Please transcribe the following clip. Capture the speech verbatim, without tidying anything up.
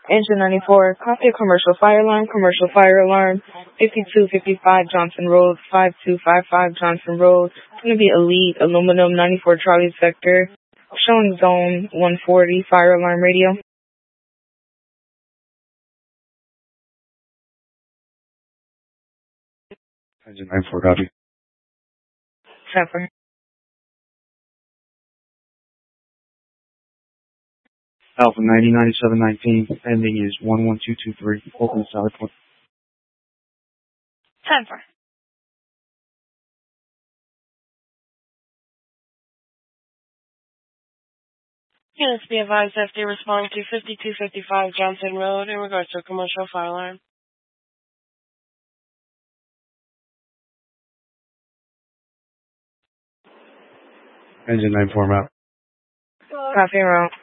Engine ninety-four, copy a commercial fire alarm, commercial fire alarm, fifty-two fifty-five Johnson Road, five two five five Johnson Road. It's going to be Elite Aluminum ninety-four Charlie Sector, showing zone one forty, fire alarm radio. Engine ninety-four, copy. ten four. Alpha ninety ninety-seven nineteen, ending is one one two two three, open solid point. ten four. Units be advised F D responding to fifty-two fifty-five Johnson Road in regards to a commercial fire alarm. Engine ninety-four, map. Copy, route.